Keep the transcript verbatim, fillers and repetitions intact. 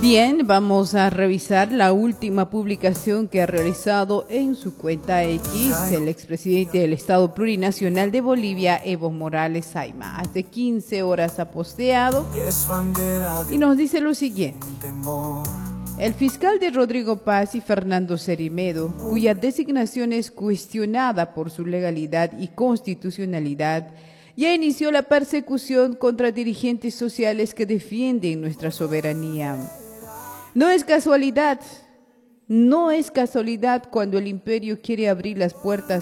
Bien, vamos a revisar la última publicación que ha realizado en su cuenta X el expresidente del Estado Plurinacional de Bolivia, Evo Morales Ayma. Hace quince horas ha posteado y nos dice lo siguiente. El fiscal de Rodrigo Paz y Fernando Cerimedo, cuya designación es cuestionada por su legalidad y constitucionalidad, ya inició la persecución contra dirigentes sociales que defienden nuestra soberanía. No es casualidad, no es casualidad cuando el imperio quiere abrir las puertas